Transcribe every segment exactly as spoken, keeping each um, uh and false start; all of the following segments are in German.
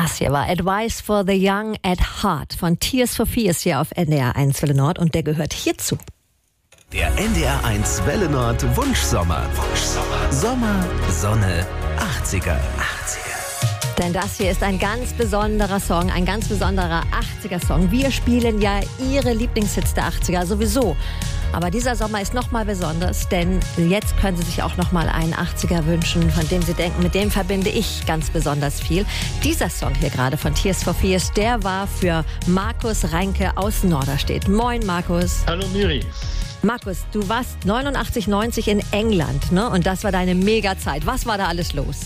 Das hier war Advice for the Young at Heart von Tears for Fears hier auf N D R eins Welle Nord und der gehört hierzu. Der N D R eins Welle Nord Wunschsommer. Wunschsommer. Sommer, Sonne, achtziger. achtziger. Denn das hier ist ein ganz besonderer Song, ein ganz besonderer achtziger-Song. Wir spielen ja Ihre Lieblingshits der achtziger sowieso. Aber dieser Sommer ist nochmal besonders, denn jetzt können Sie sich auch nochmal einen achtziger wünschen, von dem Sie denken, mit dem verbinde ich ganz besonders viel. Dieser Song hier gerade von Tears for Fears, der war für Markus Reinke aus Norderstedt. Moin Markus. Hallo Miri. Markus, du warst neunundachtzig, neunzig in England, ne? Und das war deine Mega-Zeit. Was war da alles los?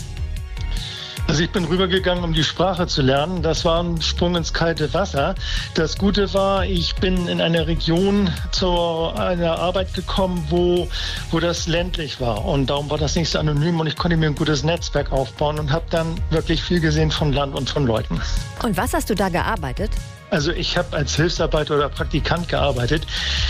Also ich bin rübergegangen, um die Sprache zu lernen. Das war ein Sprung ins kalte Wasser. Das Gute war, ich bin in einer Region zu einer Arbeit gekommen, wo, wo das ländlich war. Und darum war das nicht so anonym und ich konnte mir ein gutes Netzwerk aufbauen und habe dann wirklich viel gesehen von Land und von Leuten. Und was hast du da gearbeitet? Also ich habe als Hilfsarbeiter oder Praktikant gearbeitet.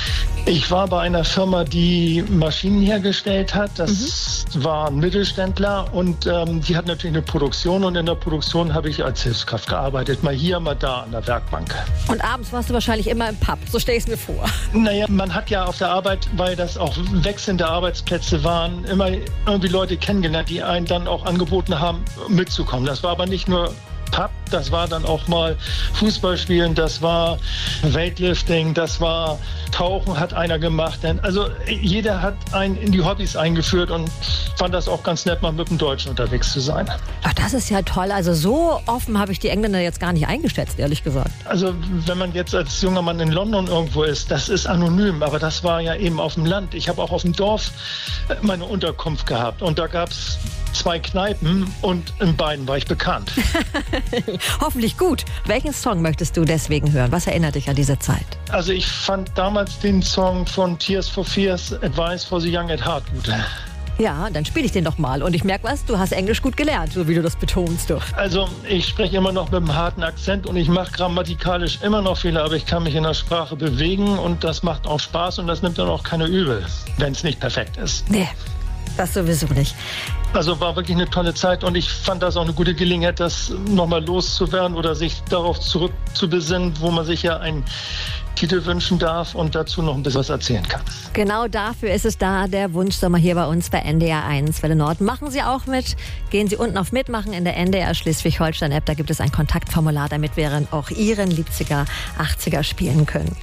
Ich war bei einer Firma, die Maschinen hergestellt hat. Das mhm. war ein Mittelständler und ähm, die hat natürlich eine Produktion und in der Produktion habe ich als Hilfskraft gearbeitet. Mal hier, mal da an der Werkbank. Und abends warst du wahrscheinlich immer im Pub, so stelle ich es mir vor. Naja, man hat ja auf der Arbeit, weil das auch wechselnde Arbeitsplätze waren, immer irgendwie Leute kennengelernt, die einen dann auch angeboten haben, mitzukommen. Das war aber nicht nur Pub, das war dann auch mal Fußballspielen, das war Weightlifting, das war Tauchen hat einer gemacht. Also jeder hat einen in die Hobbys eingeführt und fand das auch ganz nett, mal mit dem Deutschen unterwegs zu sein. Ach, das ist ja toll. Also so offen habe ich die Engländer jetzt gar nicht eingeschätzt, ehrlich gesagt. Also wenn man jetzt als junger Mann in London irgendwo ist, das ist anonym, aber das war ja eben auf dem Land. Ich habe auch auf dem Dorf meine Unterkunft gehabt und da gab es zwei Kneipen und in beiden war ich bekannt. Hoffentlich gut. Welchen Song möchtest du deswegen hören? Was erinnert dich an diese Zeit? Also ich fand damals den Song von Tears for Fears, Advice for the Young at Heart, gut. Ja, dann spiele ich den doch mal. Und ich merke was, du hast Englisch gut gelernt, so wie du das betonst. Doch. Also ich spreche immer noch mit einem harten Akzent und ich mache grammatikalisch immer noch Fehler, aber ich kann mich in der Sprache bewegen und das macht auch Spaß und das nimmt dann auch keine übel, wenn es nicht perfekt ist. Nee, das sowieso nicht. Also war wirklich eine tolle Zeit und ich fand das auch eine gute Gelegenheit, das nochmal loszuwerden oder sich darauf zurückzubesinnen, wo man sich ja einen Titel wünschen darf und dazu noch ein bisschen was erzählen kann. Genau dafür ist es da, der Wunschsommer hier bei uns bei N D R eins Welle Nord. Machen Sie auch mit. Gehen Sie unten auf Mitmachen in der N D R Schleswig-Holstein-App. Da gibt es ein Kontaktformular, damit wir auch Ihren Lieblinger achtziger spielen können.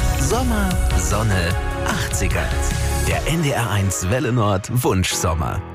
Sommer, Sonne, achtziger. Der N D R eins Welle Nord Wunschsommer.